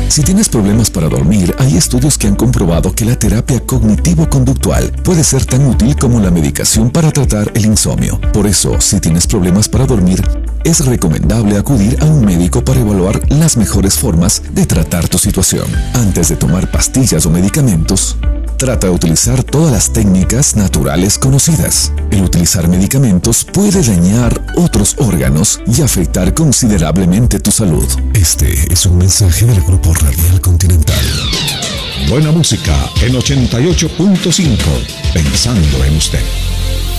Si tienes problemas para dormir, hay estudios que han comprobado que la terapia cognitivo-conductual puede ser tan útil como la medicación para tratar el insomnio. Por eso, si tienes problemas para dormir, es recomendable acudir a un médico para evaluar las mejores formas de tratar tu situación. Antes de tomar pastillas o medicamentos, trata de utilizar todas las técnicas naturales conocidas. El utilizar medicamentos puede dañar otros órganos y afectar considerablemente tu salud. Este es un mensaje del Grupo Radial Continental. Buena música en 88.5. Pensando en usted.